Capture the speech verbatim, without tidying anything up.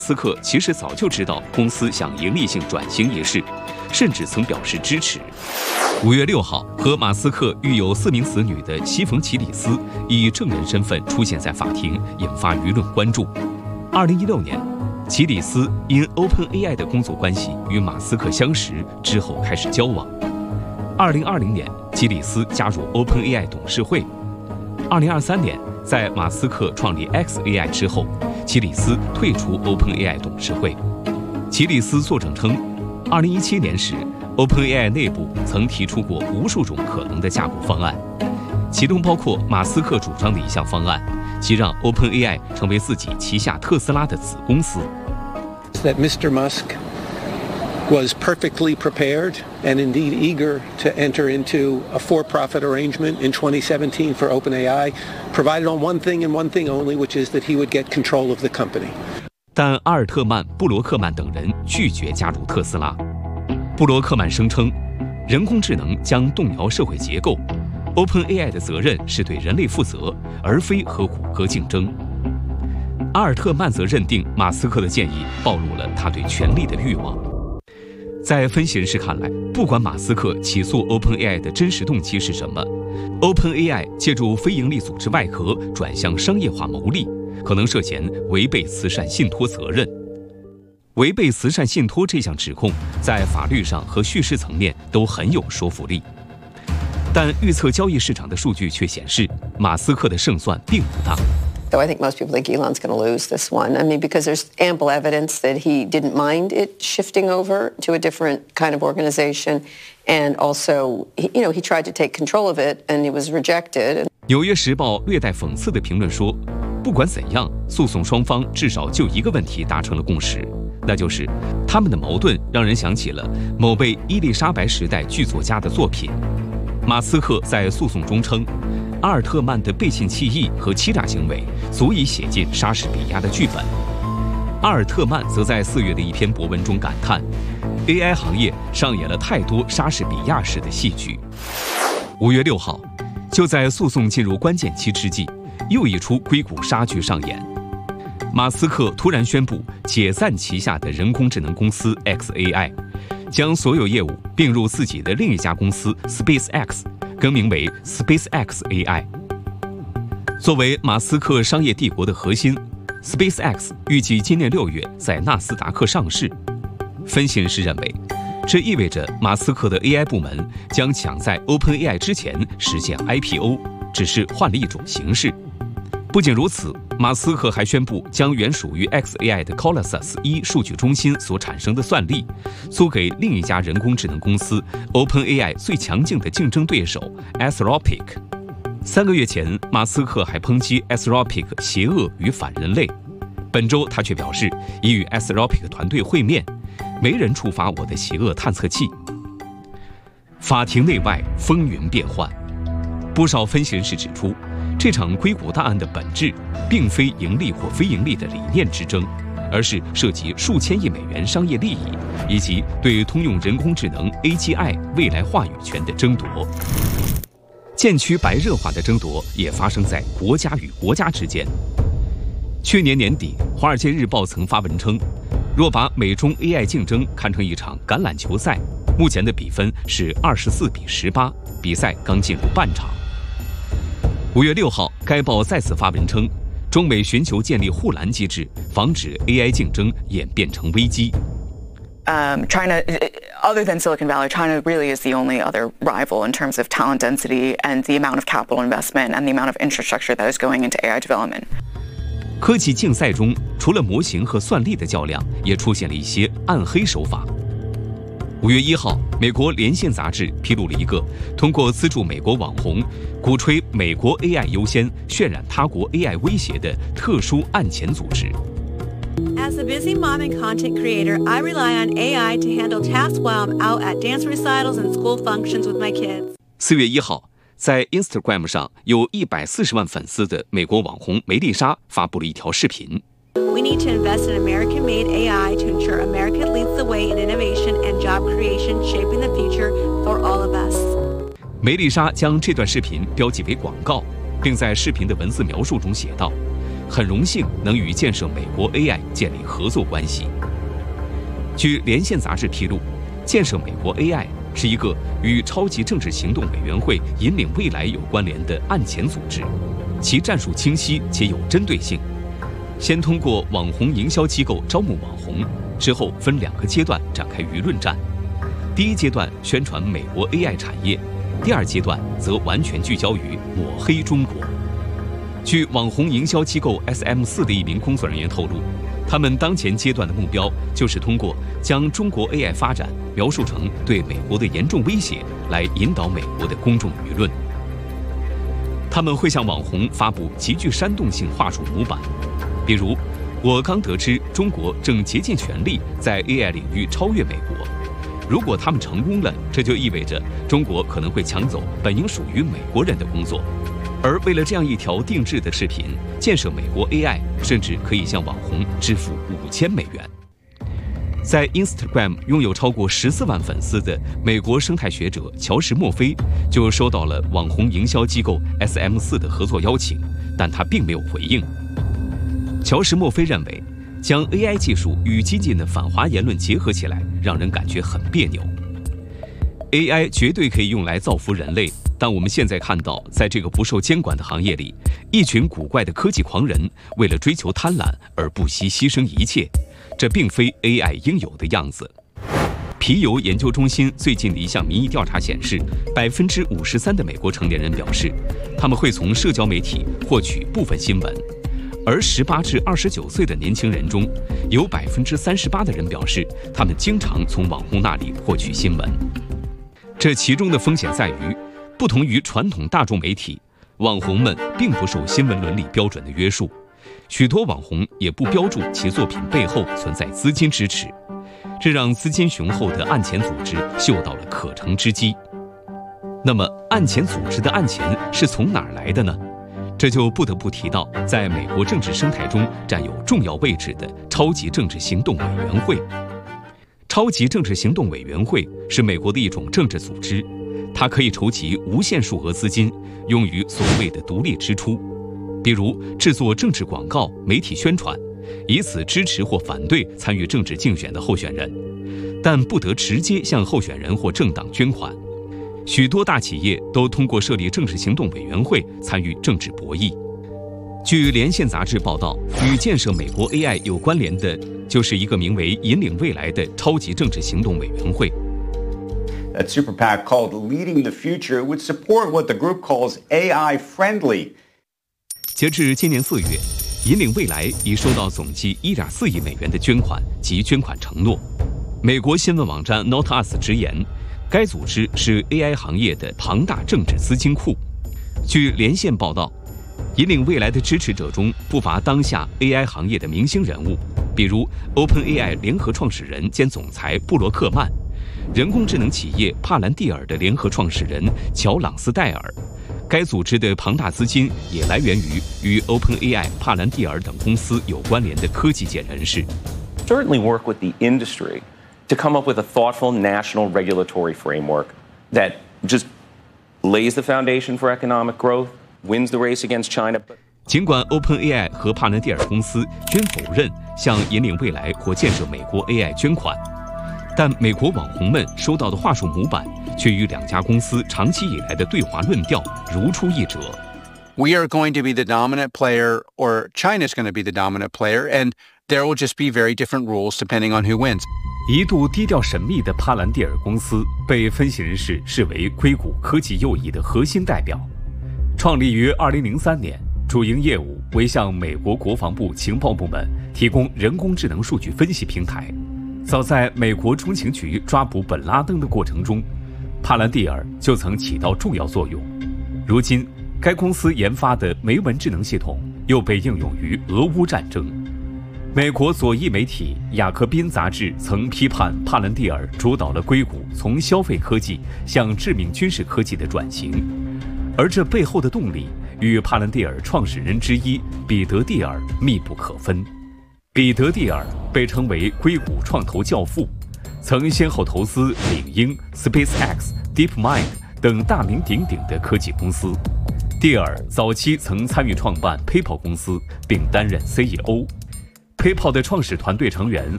马斯克其实早就知道公司向盈利性转型一事，甚至曾表示支持。五月六号，和马斯克育有四名子女的西冯·齐里斯以证人身份出现在法庭，引发舆论关注。二零一六年，齐里斯因 OpenAI 的工作关系与马斯克相识，之后开始交往。二零二零年，齐里斯加入 OpenAI 董事会。二零二三年，在马斯克创立 xAI 之后，齐里斯退出 OpenAI 董事会。齐里斯作证称，二零一七年时 ，OpenAI 内部曾提出过无数种可能的架构方案，其中包括马斯克主张的一项方案，即让 OpenAI 成为自己旗下特斯拉的子公司。 That Mister Musk was perfectly prepared and indeed eager to enter into a for-profit arrangement in twenty seventeen for OpenAI, provided on one thing and one thing only, which is that he would get control of the company. 但阿尔特曼、布罗克曼等人拒绝加入特斯拉。布罗克曼声称，人工智能将动摇社会结构 ，OpenAI 的责任是对人类负责，而非和谷歌竞争。阿尔特曼则认定马斯克的建议暴露了他对权力的欲望。在分析人士看来，不管马斯克起诉 OpenAI 的真实动机是什么 ，OpenAI 借助非营利组织外壳转向商业化牟利，可能涉嫌违背慈善信托责任。违背慈善信托这项指控，在法律上和叙事层面都很有说服力。但预测交易市场的数据却显示，马斯克的胜算并不大。 Though I think most people think Elon's going to lose this one. I mean, because there's ample evidence that he didn't mind it shifting over to a different kind of organization. And also, you know, he tried to take control of it and it was rejected. 纽约时报略带讽刺的评论说，不管怎样，诉讼双方至少就一个问题达成了共识，那就是他们的矛盾让人想起了某位伊丽莎白时代剧作家的作品。马斯克在诉讼中称，阿尔特曼的背信弃义和欺诈行为足以写进莎士比亚的剧本。阿尔特曼则在四月的一篇博文中感叹 ，A I 行业上演了太多莎士比亚式的戏剧。五月六号，就在诉讼进入关键期之际，又一出硅谷杀剧上演。马斯克突然宣布解散旗下的人工智能公司 xAI， 将所有业务并入自己的另一家公司 SpaceX。更名为 SpaceX A I。作为马斯克商业帝国的核心 ，SpaceX 预计今年六月在纳斯达克上市。分析人士认为，这意味着马斯克的 A I 部门将抢在 OpenAI 之前实现 I P O， 只是换了一种形式。不仅如此，马斯克还宣布将原属于 xAI 的 Colossus 一数据中心所产生的算力，租给另一家人工智能公司 OpenAI 最强劲的竞争对手 Anthropic。三个月前，马斯克还抨击 Anthropic 邪恶与反人类。本周他却表示已与 Anthropic 团队会面，没人触发我的邪恶探测器。法庭内外风云变幻，不少分析人士指出，这场硅谷大案的本质，并非盈利或非盈利的理念之争，而是涉及数千亿美元商业利益，以及对通用人工智能 A G I 未来话语权的争夺。渐趋白热化的争夺也发生在国家与国家之间。去年年底，《华尔街日报》曾发文称，若把美中 A I 竞争看成一场橄榄球赛，目前的比分是二十四比十八，比赛刚进入半场。五月六号，该报再次发文称，中美寻求建立护栏机制，防止 A I 竞争演变成危机。 Um, China, other than Silicon Valley, China really is the only other rival in terms of talent density and the amount of capital investment and the amount of infrastructure that is going into A I development. 科技竞赛中，除了模型和算力的较量，也出现了一些暗黑手法。五月一号，美国《连线》杂志披露了一个通过资助美国网红，鼓吹美国 A I 优先、渲染他国 A I 威胁的特殊案前组织。 As a busy mom and content creator, I rely on A I to handle tasks while I'm out at dance recitals and school functions with my kids. 四月一号，在 Instagram 上有一百四十万粉丝的美国网红梅丽莎发布了一条视频。 We need to invest in American-made A I to ensure America leads the way in innovation and job creation, shaping the future for all of us. 梅丽莎将这段视频标记为广告，并在视频的文字描述中写道：“ 很荣幸能与建设美国 A I 建立合作关系。据《连线》杂志披露，建设美国 A I 是一个与超级政治行动委员会引领未来有关联的案前组织，其战术清晰且有针对性。先通过网红营销机构招募网红，之后分两个阶段展开舆论战。第一阶段宣传美国 A I 产业，第二阶段则完全聚焦于抹黑中国。据网红营销机构 S M 四 的一名工作人员透露，他们当前阶段的目标就是通过将中国 A I 发展描述成对美国的严重威胁，来引导美国的公众舆论。他们会向网红发布极具煽动性话术模板，比如我刚得知中国正竭尽全力在 A I 领域超越美国，如果他们成功了，这就意味着中国可能会抢走本应属于美国人的工作。而为了这样一条定制的视频，建设美国 A I 甚至可以向网红支付五千美元。在 Instagram 拥有超过十四万粉丝的美国生态学者乔什·墨菲就收到了网红营销机构 S M 四 的合作邀请，但他并没有回应。乔什·墨菲认为，将 A I 技术与激进的反华言论结合起来，让人感觉很别扭。A I 绝对可以用来造福人类，但我们现在看到，在这个不受监管的行业里，一群古怪的科技狂人为了追求贪婪而不惜牺牲一切，这并非 A I 应有的样子。皮尤研究中心最近的一项民意调查显示，百分之五十三的美国成年人表示，他们会从社交媒体获取部分新闻。而十八至二十九岁的年轻人中，有百分之三十八的人表示，他们经常从网红那里获取新闻。这其中的风险在于，不同于传统大众媒体，网红们并不受新闻伦理标准的约束，许多网红也不标注其作品背后存在资金支持，这让资金雄厚的案前组织嗅到了可乘之机。那么，案前组织的案钱是从哪儿来的呢？这就不得不提到，在美国政治生态中占有重要位置的超级政治行动委员会。超级政治行动委员会是美国的一种政治组织，它可以筹集无限数额资金，用于所谓的独立支出，比如制作政治广告、媒体宣传，以此支持或反对参与政治竞选的候选人，但不得直接向候选人或政党捐款。许多大企业都通过设立政治行动委员会参与政治博弈。据《连线》杂志报道，与建设美国 A I 有关联的就是一个名为“引领未来”的超级政治行动委员会。 That super PAC called Leading the Future would support what the group calls A I friendly. 截至今年四月，引领未来已收到总计一点四亿美元的捐款及捐款承诺。美国新闻网站 NotUs 直言，该组织是 A I 行业的庞大政治资金库。据连线报道，引领未来的支持者中不乏当下 A I 行业的明星人物，比如 OpenAI 联合创始人兼总裁布罗克曼，人工智能企业帕兰蒂尔的联合创始人乔朗斯戴尔。该组织的庞大资金也来源于与 OpenAI、帕兰蒂尔等公司有关联的科技界人士。 Certainly work with the industry to come up with a thoughtful national regulatory framework that just lays the foundation for economic growth, wins the race against China. 尽管 OpenAI 和帕兰蒂尔公司均否认向引领未来或建设美国 A I 捐款，但美国网红们收到的话术模板却与两家公司长期以来的对华论调如出一辙。 We are going to be the dominant player, or China's going to be the dominant player, and there will just be very different rules depending on who wins. 一度低调神秘的帕兰蒂尔公司被分析人士视为硅谷科技右翼的核心代表。创立于二零零三年，主营业务为向美国国防部情报部门提供人工智能数据分析平台。早在美国中情局抓捕本拉登的过程中，帕兰蒂尔就曾起到重要作用。如今，该公司研发的梅文智能系统又被应用于俄乌战争。美国左翼媒体《雅克宾》杂志曾批判帕兰蒂尔主导了硅谷从消费科技向致命军事科技的转型，而这背后的动力与帕兰蒂尔创始人之一彼得·蒂尔密不可分。彼得·蒂尔被称为硅谷创投教父，曾先后投资领英、SpaceX、DeepMind 等大名鼎鼎的科技公司。 蒂尔早期曾参与创办 PayPal 公司，并担任 C E O。PayPal 的创始团队成员